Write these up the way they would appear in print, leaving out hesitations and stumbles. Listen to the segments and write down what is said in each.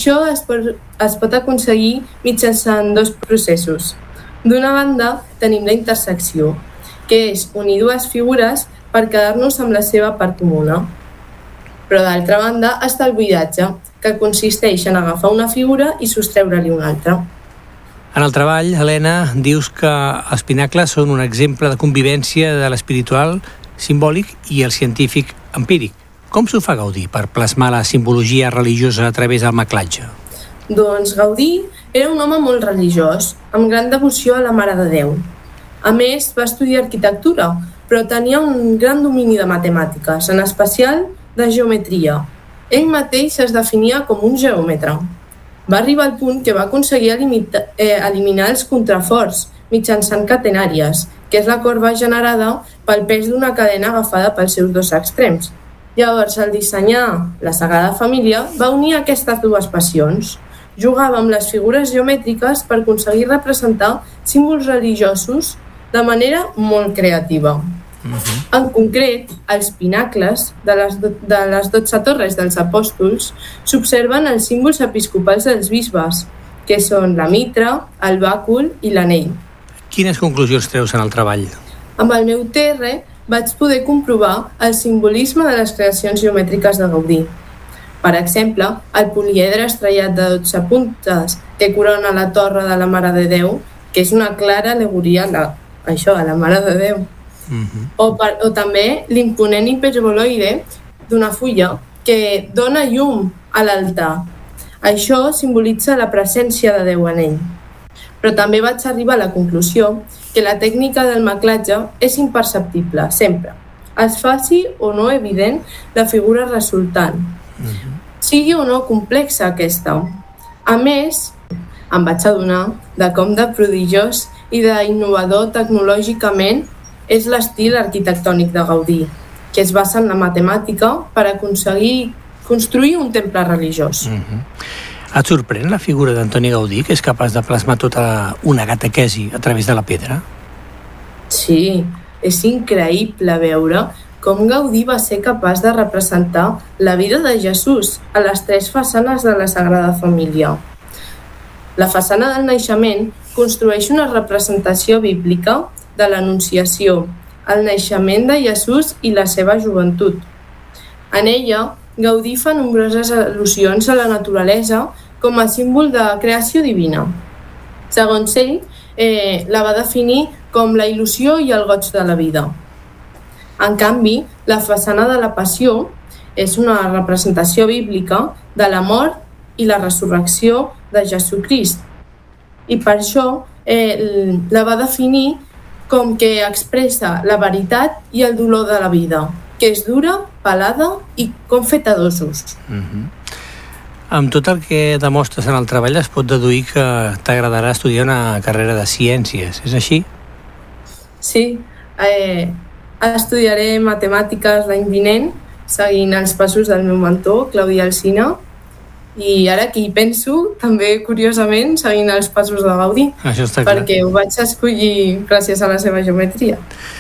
Això es pot aconseguir mitjançant dos processos. D'una banda, tenim la intersecció, que és unir dues figures per quedar-nos amb la seva part comuna. Però d'altra banda està el buidatge, que consisteix en agafar una figura i sostreure-li una altra. En el treball, Helena, dius que els pinacles són un exemple de convivència de l'espiritual simbòlic i el científic empíric. Com s'ho fa Gaudí per plasmar la simbologia religiosa a través del maclatge? Doncs Gaudí era un home molt religiós, amb gran devoció a la Mare de Déu. A més, va estudiar arquitectura, però tenia un gran domini de matemàtiques, en especial de geometria. Ell mateix es definia com un geòmetre. Va arribar al punt que va aconseguir eliminar els contraforts mitjançant catenàries, que és la corba generada pel pes d'una cadena agafada pels seus dos extrems. Llavors, al dissenyar la Sagrada Família, va unir aquestes dues passions. Jugava amb les figures geomètriques per aconseguir representar símbols religiosos de manera molt creativa. En concret, els pinacles de les 12 torres dels apòstols s'observen els símbols episcopals dels bisbes, que són la mitra, el bàcul i l'anell. Quines conclusions treus en el treball? Amb el meu TR vaig poder comprovar el simbolisme de les creacions geomètriques de Gaudí. Per exemple, el poliedre estrellat de 12 puntes que corona la torre de la Mare de Déu, que és una clara al·legoria a la Mare de Déu. O també l'imponent hiperboloide d'una fulla que dona llum a l'altar. Això simbolitza la presència de Déu en ell. Però també vaig arribar a la conclusió que la tècnica del maclatge és imperceptible, sempre. Es faci o no evident la figura resultant. Sigui o no complexa aquesta. A més, em vaig adonar de com de prodigiós i d'innovador tecnològicament és l'estil arquitectònic de Gaudí, que es basa en la matemàtica per aconseguir construir un temple religiós. Et sorprèn la figura d'Antoni Gaudí, que és capaç de plasmar tota una catequesi a través de la pedra? Sí, és increïble veure com Gaudí va ser capaç de representar la vida de Jesús a les 3 façanes de la Sagrada Família. La façana del naixement construeix una representació bíblica de l'Anunciació, el naixement de Jesús i la seva joventut. En ella, Gaudí fa nombroses al·lusions a la naturalesa com a símbol de creació divina. Segons ell, la va definir com la il·lusió i el goig de la vida. En canvi, la façana de la Passió és una representació bíblica de la mort i la resurrecció de Jesucrist. I per això la va definir com que expressa la veritat i el dolor de la vida, que és dura, pelada i com feta d'ossos. Amb tot el que demostres en el treball es pot deduir que t'agradarà estudiar una carrera de ciències, és així? Sí, estudiaré matemàtiques l'any vinent, seguint els passos del meu mentor, Claudi Alsina, i ara que hi penso, també curiosament, seguint els passos de Gaudí, perquè ho vaig escollir gràcies a la seva geometria.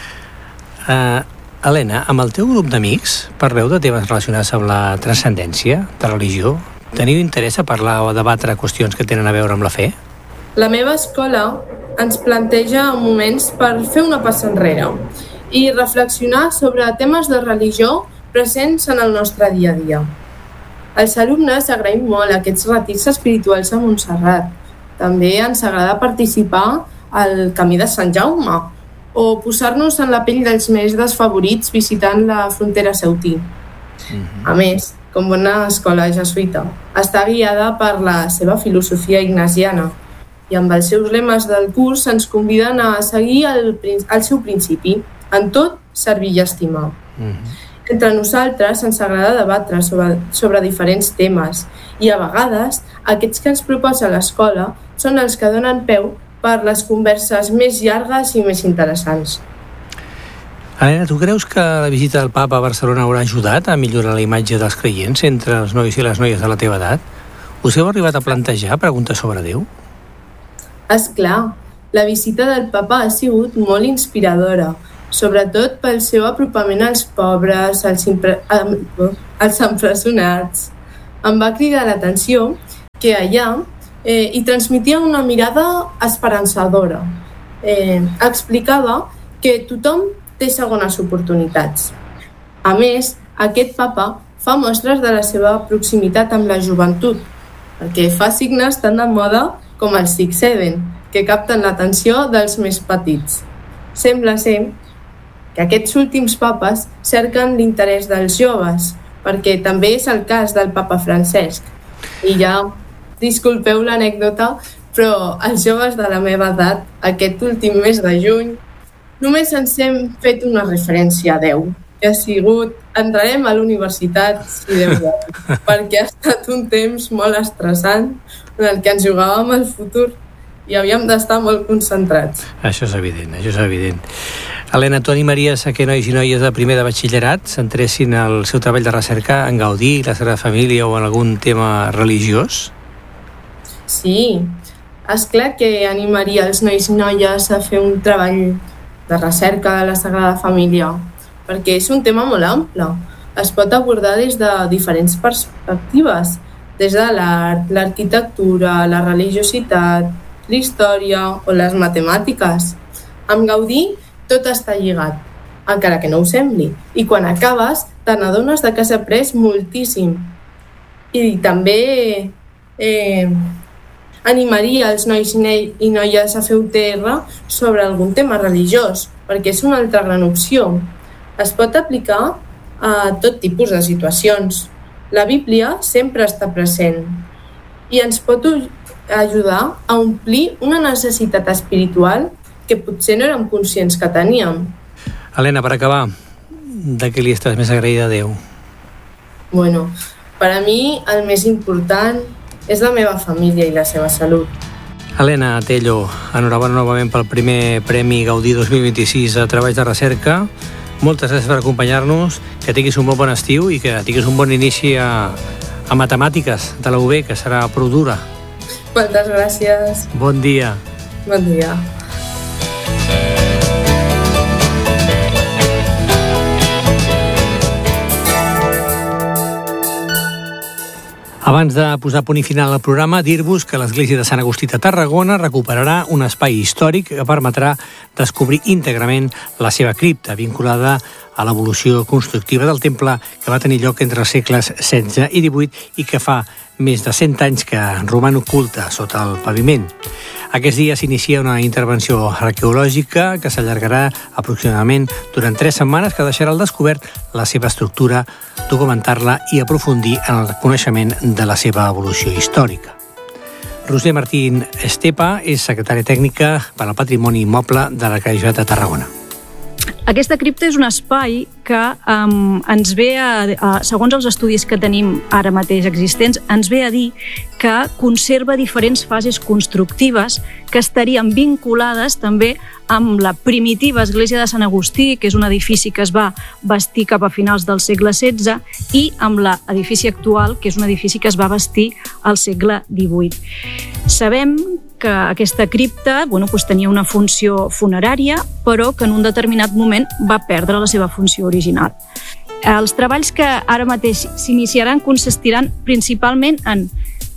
Helena, amb el teu grup d'amics parleu de temes relacionats amb la transcendència, de religió? Teniu interès a parlar o a debatre qüestions que tenen a veure amb la fe? La meva escola ens planteja moments per fer una passa enrere i reflexionar sobre temes de religió presents en el nostre dia a dia. Els alumnes agraïm molt aquests retirs espirituals a Montserrat. També ens agrada participar al Camí de Sant Jaume o posar-nos en la pell dels més desfavorits visitant la frontera Ceutí. A més, com bona escola jesuïta, està guiada per la seva filosofia ignasiana i amb els seus lemes del curs ens conviden a seguir el seu principi, en tot servir i estimar. Entre nosaltres ens agrada debatre sobre diferents temes i a vegades aquests que ens proposa l'escola són els que donen peu per les converses més llargues i més interessants. Helena, tu creus que la visita del papa a Barcelona haurà ajudat a millorar la imatge dels creients entre els nois i les noies de la teva edat? Us heu arribat a plantejar preguntes sobre Déu? És clar, la visita del papa ha sigut molt inspiradora, sobretot pel seu apropament als pobres, als empresonats. Em va cridar l'atenció que allà i transmetia una mirada esperançadora. Explicava que tothom té segones oportunitats. A més, aquest papa fa mostres de la seva proximitat amb la joventut, perquè fa signes tan de moda com el 6-7, que capten l'atenció dels més petits. Sembla ser que aquests últims papes cerquen l'interès dels joves, perquè també és el cas del papa Francesc. I ja, disculpeu l'anècdota, però els joves de la meva edat, aquest últim mes de juny, només ens hem fet una referència a Déu, que ha sigut entrarem a la universitat, si Déu vol, perquè ha estat un temps molt estressant en el que ens jugàvem al futur i havíem d'estar molt concentrats. Això és evident, això és evident. Helena, tu animaries a que nois i noies de primer de batxillerat centressin el seu treball de recerca en Gaudí, la seva família o en algun tema religiós? Sí, és clar que animaria els nois i noies a fer un treball de recerca de la Sagrada Família, perquè és un tema molt ample. Es pot abordar des de diferents perspectives, des de l'art, l'arquitectura, la religiositat, la història o les matemàtiques. Amb Gaudí tot està lligat, encara que no ho sembli, i quan acabes te n'adones que has après moltíssim. I també animaria els nois i noies a fer UTR sobre algun tema religiós, perquè és una altra gran opció. Es pot aplicar a tot tipus de situacions. La Bíblia sempre està present i ens pot ajudar a omplir una necessitat espiritual que potser no érem conscients que teníem. Helena, per acabar, de què li estàs més agraïda a Déu? Bueno, per a mi el més important és la meva família i la seva salut. Helena Tello, enhorabona novament pel primer Premi Gaudí 2026 a treballs de recerca. Moltes gràcies per acompanyar-nos, que tinguis un bon estiu i que tinguis un bon inici a matemàtiques de la UB, que serà prou dura. Moltes gràcies. Bon dia. Bon dia. Abans de posar punt i final al programa, dir-vos que l'Església de Sant Agustí de Tarragona recuperarà un espai històric que permetrà descobrir íntegrament la seva cripta, vinculada a l'evolució constructiva del temple que va tenir lloc entre els segles XVI i XVIII i que fa més de 100 anys que roman oculta sota el paviment. Aquests dies s'inicia una intervenció arqueològica que s'allargarà aproximadament durant 3 setmanes, que deixarà al descobert la seva estructura, documentar-la i aprofundir en el coneixement de la seva evolució històrica. Roser Martín Estepa és secretària tècnica per al Patrimoni Immoble de l'Arquebisbat de Tarragona. Aquesta cripta és un espai que ens ve segons els estudis que tenim ara mateix existents, ens ve a dir que conserva diferents fases constructives que estarien vinculades també amb la primitiva església de Sant Agustí, que és un edifici que es va bastir cap a finals del segle XVI, i amb l'edifici actual, que és un edifici que es va bastir al segle XVIII. Sabem que aquesta cripta tenia una funció funerària, però que en un determinat moment va perdre la seva funció original. Els treballs que ara mateix s'iniciaran consistiran principalment en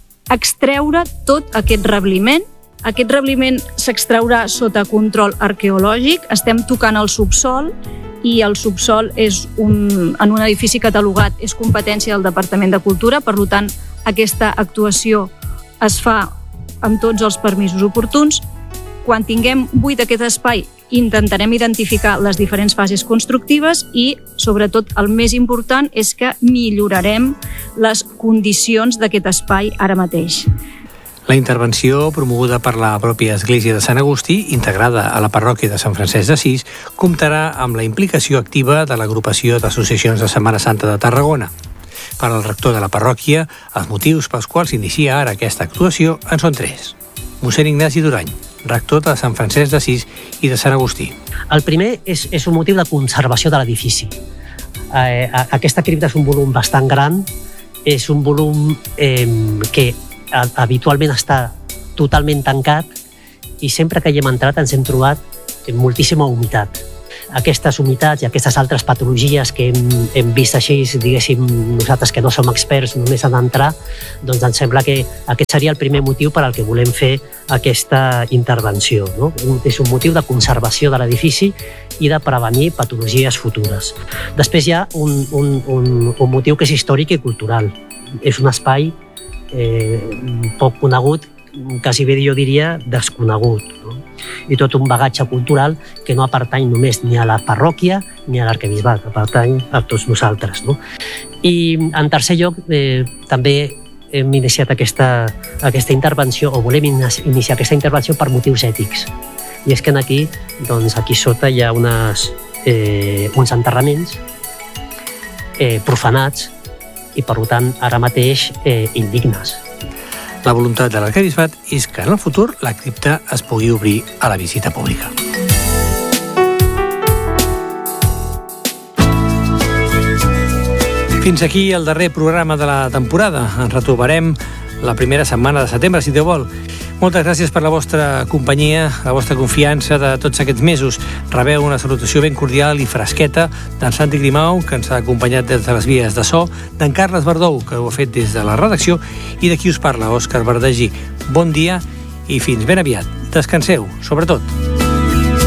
extreure tot aquest rebliment. Aquest rebliment s'extraurà sota control arqueològic. Estem tocant el subsol i el subsol en un edifici catalogat és competència del Departament de Cultura, per tant, aquesta actuació es fa amb tots els permisos oportuns. Quan tinguem buit aquest espai, intentarem identificar les diferents fases constructives i, sobretot, el més important és que millorarem les condicions d'aquest espai ara mateix. La intervenció, promoguda per la pròpia Església de Sant Agustí, integrada a la parròquia de Sant Francesc d'Assís, comptarà amb la implicació activa de l'agrupació d'associacions de Setmana Santa de Tarragona. Per al rector de la parròquia, els motius pels quals s'inicia ara aquesta actuació en són 3. Mossèn Ignasi Durany, rector de Sant Francesc d'Assís i de Sant Agustí. El primer és un motiu de conservació de l'edifici. Aquesta cripta és un volum bastant gran, és un volum que habitualment està totalment tancat i sempre que hi hem entrat ens hem trobat moltíssima humitat. aquestes humitats i aquestes altres patologies que hem vist així, diguéssim, nosaltres que no som experts només en entrar, doncs ens sembla que aquest seria el primer motiu per al que volem fer aquesta intervenció. No? És un motiu de conservació de l'edifici i de prevenir patologies futures. Després hi ha un motiu que és històric i cultural. És un espai poc conegut, quasi bé jo diria desconegut, no? I tot un bagatge cultural que no pertany només ni a la parròquia ni a l'arquebisbat, que pertany a tots nosaltres, no? I en tercer lloc també hem iniciat aquesta intervenció, o volem iniciar aquesta intervenció per motius ètics. I és que aquí sota hi ha uns enterraments profanats i, per tant, ara mateix indignes. La voluntat de l'arquebisbat és que en el futur la cripta es pugui obrir a la visita pública. Fins aquí el darrer programa de la temporada. Ens retrobarem la primera setmana de setembre, si Déu vol. Moltes gràcies per la vostra companyia, la vostra confiança de tots aquests mesos. Rebeu una salutació ben cordial i fresqueta d'en Santi Grimau, que ens ha acompanyat des de les vies de so, d'en Carles Verdou, que ho ha fet des de la redacció, i de qui us parla, Òscar Verdagí. Bon dia i fins ben aviat. Descanseu, sobretot.